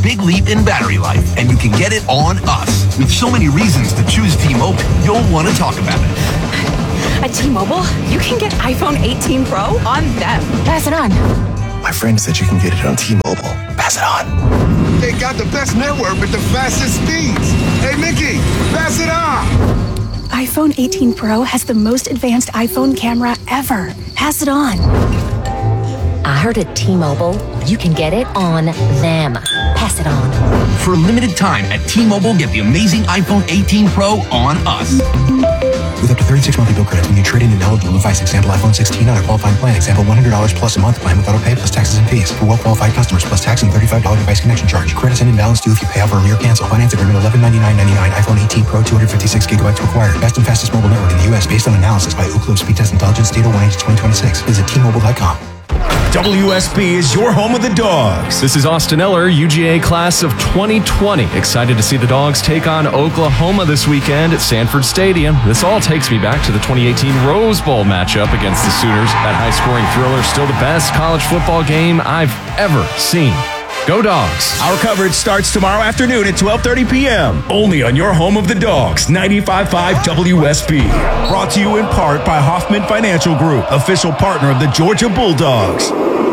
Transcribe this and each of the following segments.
big leap in battery life, and you can get it on us. With so many reasons to choose T-Mobile, you'll want to talk about it. At T-Mobile, you can get iPhone 18 Pro on them. Pass it on. My friend said you can get it on T-Mobile. Pass it on. They got the best network with the fastest speeds. Hey, Mickey, pass it on. iPhone 18 Pro has the most advanced iPhone camera ever. Pass it on. I heard at T-Mobile, you can get it on them. Pass it on. For a limited time at T-Mobile, get the amazing iPhone 18 Pro on us. With up to 36 monthly bill credits when you trade in an eligible device, example iPhone 16 on a qualifying plan, example $100 plus a month plan with auto pay plus taxes and fees. For well-qualified customers, plus tax and $35 device connection charge. Credits and imbalance due if you pay out or cancel. Finance agreement $1199.99. iPhone 18 Pro 256 gigabytes required. Best and fastest mobile network in the U.S. based on analysis by Ookla Speed Test Intelligence data 1H2026. Visit T-Mobile.com. WSB is your home of the Dogs. This is Austin Eller, UGA class of 2020. Excited to see the Dogs take on Oklahoma this weekend at Sanford Stadium. This all takes me back to the 2018 Rose Bowl matchup against the Sooners. That high-scoring thriller, still the best college football game I've ever seen. Go Dogs. Our coverage starts tomorrow afternoon at 12:30 p.m. Only on your home of the Dogs, 95.5 WSB. Brought to you in part by Hoffman Financial Group, official partner of the Georgia Bulldogs.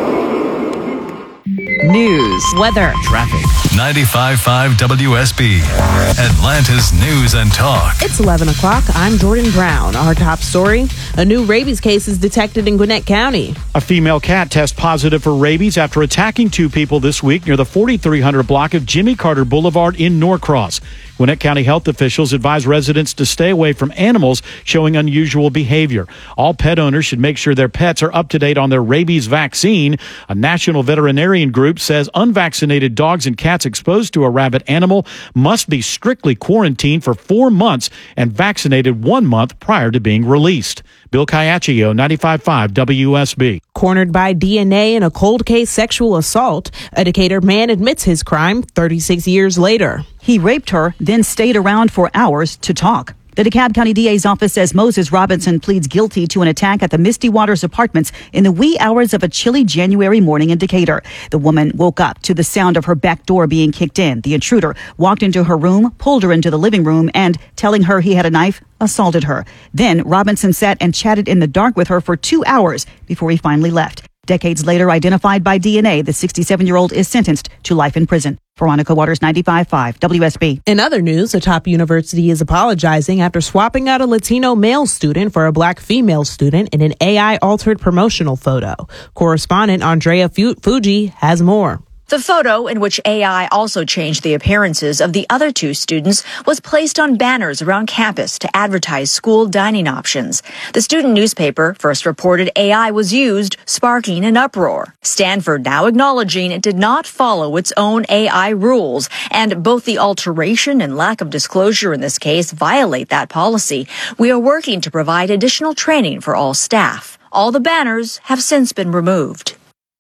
News, weather, traffic. 95.5 WSB, Atlanta's news and talk. It's 11 o'clock. I'm Jordan Brown. Our top story, a new rabies case is detected in Gwinnett County. A female cat tests positive for rabies after attacking two people this week near the 4300 block of Jimmy Carter Boulevard in Norcross. Gwinnett County health officials advise residents to stay away from animals showing unusual behavior. All pet owners should make sure their pets are up to date on their rabies vaccine. A national veterinarian group says unvaccinated dogs and cats exposed to a rabid animal must be strictly quarantined for 4 months and vaccinated 1 month prior to being released. Bill Caiaccio, 95.5 WSB. Cornered by DNA in a cold case sexual assault, a Decatur man admits his crime 36 years later. He raped her, then stayed around for hours to talk. The DeKalb County DA's office says Moses Robinson pleads guilty to an attack at the Misty Waters Apartments in the wee hours of a chilly January morning in Decatur. The woman woke up to the sound of her back door being kicked in. The intruder walked into her room, pulled her into the living room, and, telling her he had a knife, assaulted her. Then Robinson sat and chatted in the dark with her for 2 hours before he finally left. Decades later, identified by DNA, the 67-year-old is sentenced to life in prison. Veronica Waters, 95.5 WSB. In other news, a top university is apologizing after swapping out a Latino male student for a black female student in an AI-altered promotional photo. Correspondent Andrea Fuji has more. The photo, in which AI also changed the appearances of the other two students, was placed on banners around campus to advertise school dining options. The student newspaper first reported AI was used, sparking an uproar. Stanford now acknowledging it did not follow its own AI rules, and both the alteration and lack of disclosure in this case violate that policy. We are working to provide additional training for all staff. All the banners have since been removed.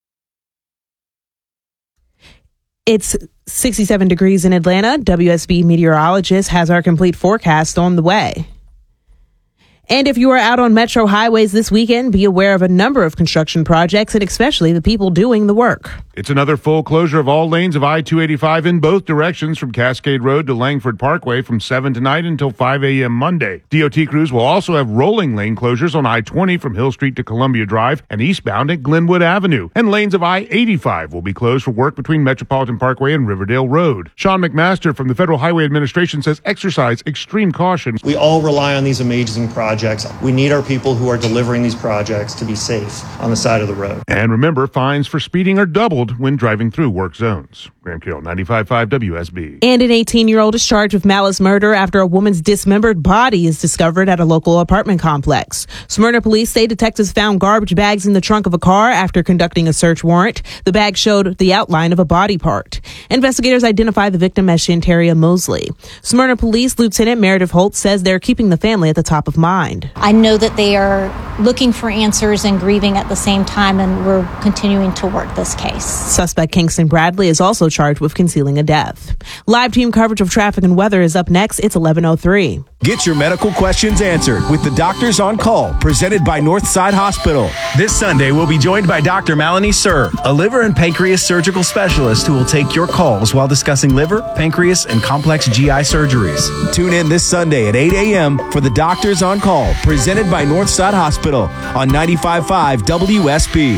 It's 67 degrees in Atlanta. WSB meteorologist has our complete forecast on the way. And if you are out on metro highways this weekend, be aware of a number of construction projects and especially the people doing the work. It's another full closure of all lanes of I-285 in both directions from Cascade Road to Langford Parkway from 7 tonight until 5 a.m. Monday. DOT crews will also have rolling lane closures on I-20 from Hill Street to Columbia Drive and eastbound at Glenwood Avenue. And lanes of I-85 will be closed for work between Metropolitan Parkway and Riverdale Road. Sean McMaster from the Federal Highway Administration says exercise extreme caution. We all rely on these amazing projects. We need our people who are delivering these projects to be safe on the side of the road. And remember, fines for speeding are doubled when driving through work zones. Graham Carroll, 95.5 WSB. And an 18-year-old is charged with malice murder after a woman's dismembered body is discovered at a local apartment complex. Smyrna police say detectives found garbage bags in the trunk of a car after conducting a search warrant. The bag showed the outline of a body part. Investigators identified the victim as Shantaria Mosley. Smyrna Police Lieutenant Meredith Holt says they're keeping the family at the top of mind. I know that they are looking for answers and grieving at the same time, and we're continuing to work this case. Suspect Kingston Bradley is also was charged with concealing a death. Live team coverage of traffic and weather is up next. It's 11:03. Get your medical questions answered with the Doctors on Call, presented by Northside Hospital. This Sunday, we'll be joined by Dr. Melanie Sir, a liver and pancreas surgical specialist who will take your calls while discussing liver, pancreas, and complex GI surgeries. Tune in this Sunday at 8 a.m. for the Doctors on Call, presented by Northside Hospital on 95.5 WSB.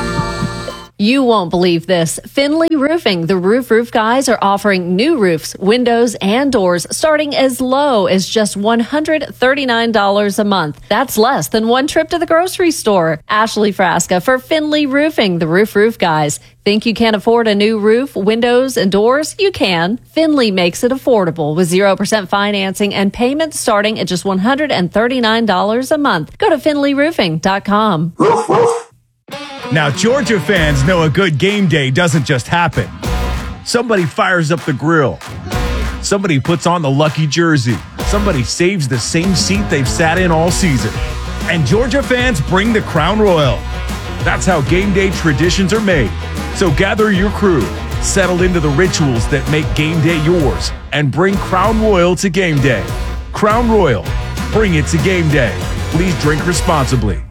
You won't believe this. Finley Roofing, the roof guys, are offering new roofs, windows, and doors starting as low as just $139 a month. That's less than one trip to the grocery store. Ashley Frasca for Finley Roofing, the roof guys. Think you can't afford a new roof, windows, and doors? You can. Finley makes it affordable with 0% financing and payments starting at just $139 a month. Go to finleyroofing.com. Now, Georgia fans know a good game day doesn't just happen. Somebody fires up the grill. Somebody puts on the lucky jersey. Somebody saves the same seat they've sat in all season. And Georgia fans bring the Crown Royal. That's how game day traditions are made. So gather your crew, settle into the rituals that make game day yours, and bring Crown Royal to game day. Crown Royal, bring it to game day. Please drink responsibly.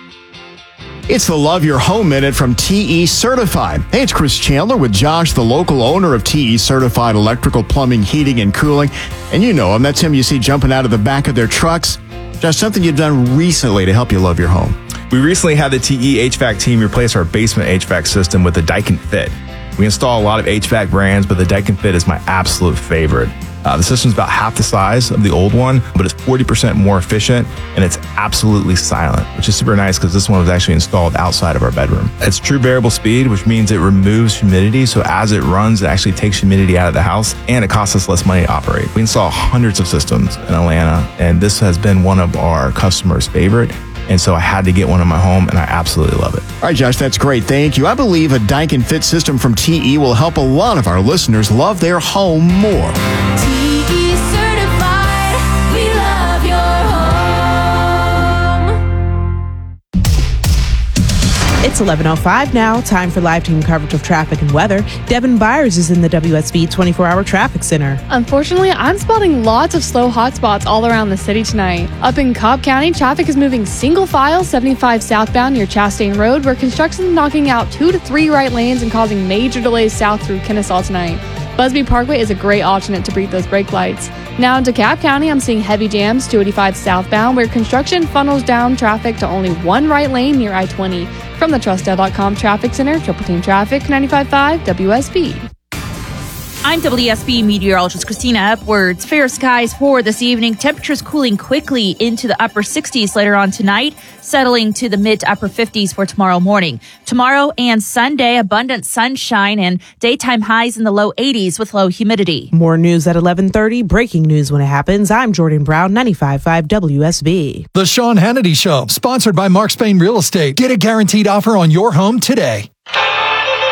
It's the Love Your Home Minute from TE Certified. Hey, it's Chris Chandler with Josh, the local owner of TE Certified Electrical, Plumbing, Heating, and Cooling. And you know him. That's him you see jumping out of the back of their trucks. Josh, something you've done recently to help you love your home. We recently had the TE HVAC team replace our basement HVAC system with the Daikin Fit. We install a lot of HVAC brands, but the Daikin Fit is my absolute favorite. The system's about half the size of the old one, but it's 40% more efficient, and it's absolutely silent, which is super nice because this one was actually installed outside of our bedroom. It's true variable speed, which means it removes humidity, so as it runs, it actually takes humidity out of the house, and it costs us less money to operate. We install hundreds of systems in Atlanta, and this has been one of our customers' favorite. And so I had to get one in my home, and I absolutely love it. All right, Josh, that's great. Thank you. I believe a Daikin Fit system from TE will help a lot of our listeners love their home more. TE certified, we love your home. It's 11:05 now. Time for live team coverage of traffic and weather. Devin Byers is in the WSB 24-hour traffic center. Unfortunately, I'm spotting lots of slow hotspots all around the city tonight. Up in Cobb County, traffic is moving single file 75 southbound near Chastain Road, where construction is knocking out 2 to 3 right lanes and causing major delays south through Kennesaw tonight. Busby Parkway is a great alternate to beat those brake lights. Now in DeKalb County, I'm seeing heavy jams 285 southbound, where construction funnels down traffic to only one right lane near I-20. From the TrustDale.com Traffic Center, Triple Team Traffic, 95.5 WSB. I'm WSB meteorologist Christina Upwards. Fair skies for this evening. Temperatures cooling quickly into the upper 60s later on tonight, settling to the mid to upper 50s for tomorrow morning. Tomorrow and Sunday, abundant sunshine and daytime highs in the low 80s with low humidity. More news at 11:30. Breaking news when it happens. I'm Jordan Brown, 95.5 WSB. The Sean Hannity Show, sponsored by Mark Spain Real Estate. Get a guaranteed offer on your home today.